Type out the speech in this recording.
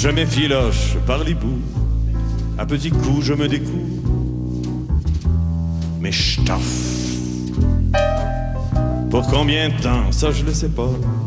Je m'effiloche par l'hibou, à petits coups je me découds, mais j'taffe. Pour combien de temps, ça je le sais pas.